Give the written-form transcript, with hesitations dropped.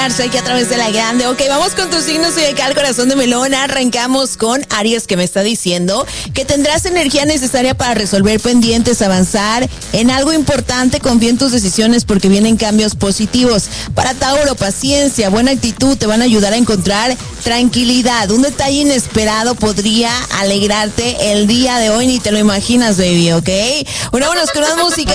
acompañarse aquí a través de La Grande. Ok, vamos con tus signos y acá al corazón de melón. Arrancamos con Aries, que me está diciendo que tendrás energía necesaria para resolver pendientes, avanzar en algo importante. Confía en tus decisiones porque vienen cambios positivos. Para Tauro, paciencia, buena actitud te van a ayudar a encontrar tranquilidad. Un detalle inesperado podría alegrarte el día de hoy, ni te lo imaginas, baby, ¿ok? Bueno, vámonos con más música.